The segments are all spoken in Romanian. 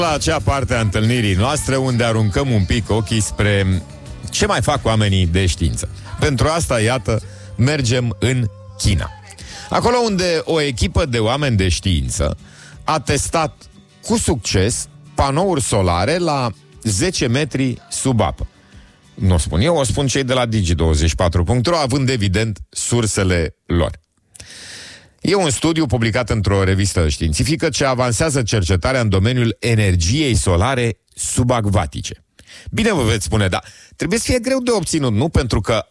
La acea parte a întâlnirii noastre unde aruncăm un pic ochii spre ce mai fac oamenii de știință. Pentru asta, iată, mergem în China. Acolo unde o echipă de oameni de știință a testat cu succes panouri solare la 10 metri sub apă. Nu o spun eu, o spun cei de la Digi24.ro, având evident sursele lor. E un studiu publicat într-o revistă științifică ce avansează cercetarea în domeniul energiei solare subacvatice. Bine vă veți spune, dar trebuie să fie greu de obținut, nu? Pentru că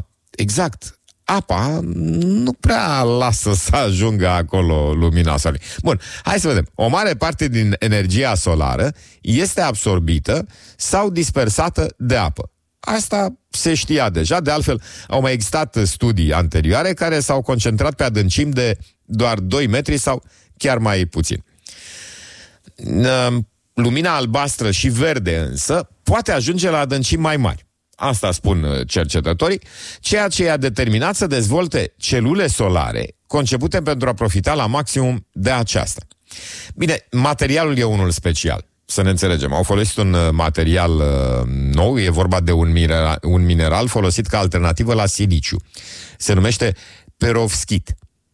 apa nu prea lasă să ajungă acolo lumina soarelui. Bun, hai să vedem. O mare parte din energia solară este absorbită sau dispersată de apă. Asta se știa deja, de altfel au mai existat studii anterioare care s-au concentrat pe adâncimi de doar 2 metri sau chiar mai puțin. Lumina albastră și verde însă poate ajunge la adâncimi mai mari. Asta spun cercetătorii, ceea ce i-a determinat să dezvolte celule solare concepute pentru a profita la maximum de aceasta. Bine, materialul e unul special. Să ne înțelegem, au folosit un material nou, e vorba de un mineral folosit ca alternativă la siliciu. Se numește perovskit.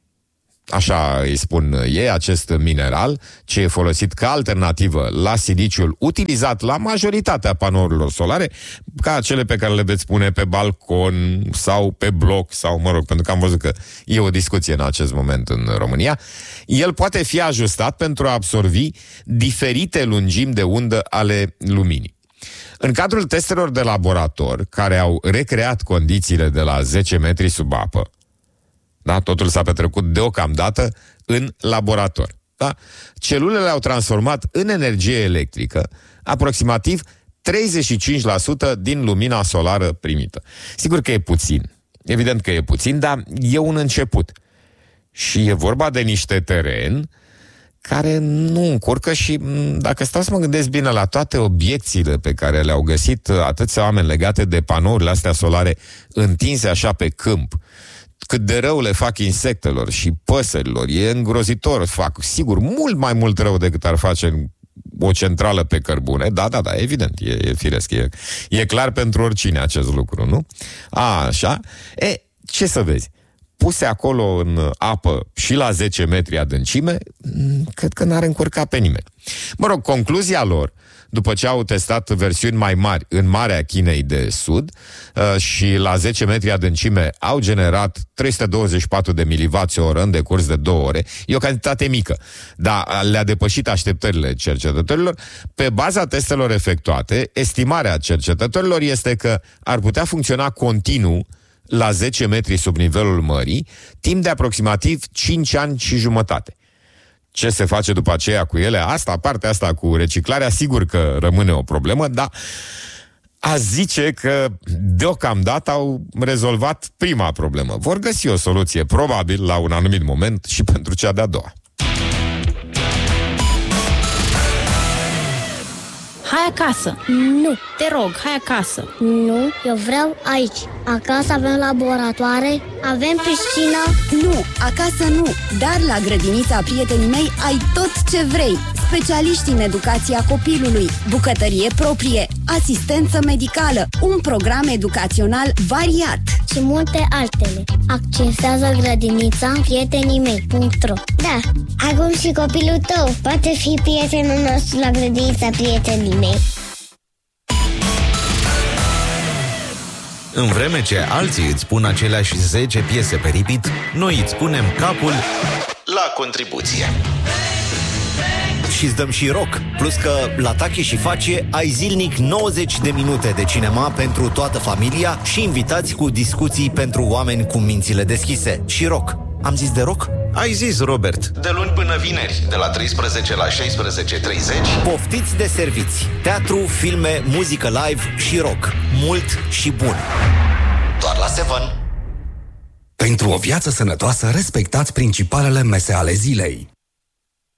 Așa îi spun ei, acest mineral, ce e folosit ca alternativă la siliciul utilizat la majoritatea panourilor solare, ca cele pe care le veți pune pe balcon sau pe bloc, sau mă rog, pentru că am văzut că e o discuție în acest moment în România. El poate fi ajustat pentru a absorbi diferite lungimi de undă ale luminii. În cadrul testelor de laborator, care au recreat condițiile de la 10 metri sub apă, da? Totul s-a petrecut deocamdată în laborator. Da? Celulele au transformat în energie electrică aproximativ 35% din lumina solară primită. Sigur că e puțin. Evident că e puțin, dar e un început. Și e vorba de niște teren care nu încurcă și, dacă stau să mă gândesc bine la toate obiecțiile pe care le-au găsit atâția oameni legate de panourile astea solare întinse așa pe câmp, cât de rău le fac insectelor și păsărilor, e îngrozitor, fac, sigur, mult mai mult rău decât ar face o centrală pe cărbune, da, evident, e firesc, e clar pentru oricine acest lucru, nu? Așa, ce să vezi? Puse acolo în apă și la 10 metri adâncime, cred că n-ar încurca pe nimeni. Mă rog, concluzia lor, după ce au testat versiuni mai mari în Marea Chinei de Sud și la 10 metri adâncime au generat 324 de milivați-oră în decurs de 2 ore, e o cantitate mică, dar le-a depășit așteptările cercetătorilor. Pe baza testelor efectuate, estimarea cercetătorilor este că ar putea funcționa continuu la 10 metri sub nivelul mării, timp de aproximativ 5 ani și jumătate. Ce se face după aceea cu ele? Partea asta cu reciclarea, sigur că rămâne o problemă, dar a zice că deocamdată au rezolvat prima problemă. Vor găsi o soluție, probabil, la un anumit moment și pentru cea de-a doua. Hai acasă! Nu! Te rog, hai acasă! Nu, eu vreau aici. Acasă avem laboratoare, avem piscină. Nu, acasă nu, dar la grădinița prietenii mei ai tot ce vrei. Specialiști în educația copilului, bucătărie proprie, asistență medicală, un program educațional variat și multe altele. Accesează grădinița prietenii mei.ro. Da, acum și copilul tău poate fi prietenul nostru la grădinița prietenii mei. În vreme ce alții îți spun aceleași 10 piese pe repeat, noi îți punem capul la contribuție. Și îți dăm și rock. Plus că la Tache și Face ai zilnic 90 de minute de cinema pentru toată familia și invitați cu discuții pentru oameni cu mințile deschise. Și rock. Am zis de rock? Ai zis, Robert. De luni până vineri, de la 13 la 16:30. Poftiți de serviți. Teatru, filme, muzică live și rock. Mult și bun. Doar la Seven. Pentru o viață sănătoasă, respectați principalele mese ale zilei.